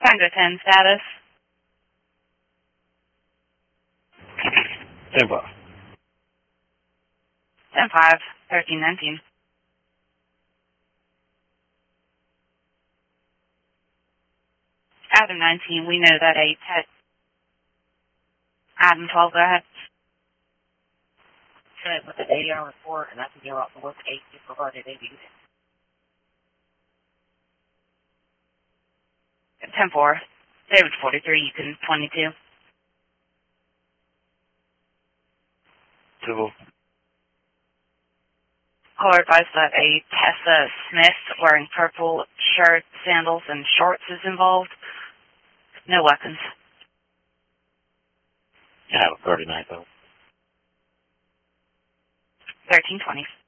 Tango 10 status. 10-5. 10-5, 13-19. Adam 19, we know that 8. Adam 12, go ahead. With the ADR report, and I can go out and look 8 to provide it 80. 10-4. David 43, you can 22. 2. Caller advised that a Tessa Smith wearing purple shirt, sandals, and shorts is involved. No weapons. I have a 39 though. 13-20.